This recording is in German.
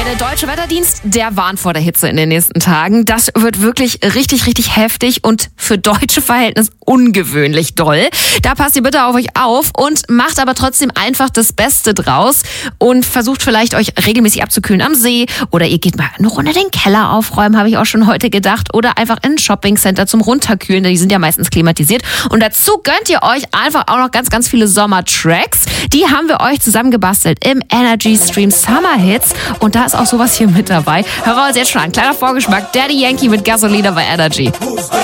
Deutsche Wetterdienst, der warnt vor der Hitze in den nächsten Tagen. Das wird wirklich richtig, richtig heftig und für deutsche Verhältnisse ungewöhnlich doll. Da passt ihr bitte auf euch auf und macht aber trotzdem einfach das Beste draus und versucht vielleicht euch regelmäßig abzukühlen am See oder ihr geht mal eine Runde den Keller aufräumen, habe ich auch schon heute gedacht, oder einfach in ein Shoppingcenter zum Runterkühlen, denn die sind ja meistens klimatisiert. Und dazu gönnt ihr euch einfach auch noch ganz, ganz viele Sommertracks. Die haben wir euch zusammengebastelt im Energy Stream Summer Hits und da ist auch sowas hier mit dabei. Hören wir uns jetzt schon an. Kleiner Vorgeschmack. Daddy Yankee mit Gasolina bei Energy.